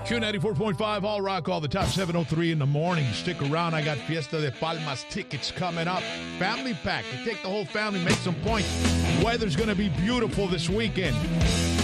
Q94.5 All Rock all the time, 7:03 in the morning. Stick around. I got Fiesta de Palmas tickets coming up. Family pack. You take the whole family, make some points. Weather's going to be beautiful this weekend.